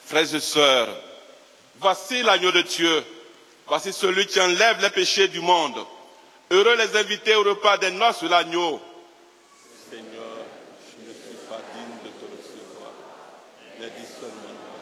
Frères et sœurs, voici l'agneau de Dieu, voici celui qui enlève les péchés du monde. Heureux les invités au repas des noces de l'agneau. Seigneur, je ne suis pas digne de te recevoir, mais dis seulement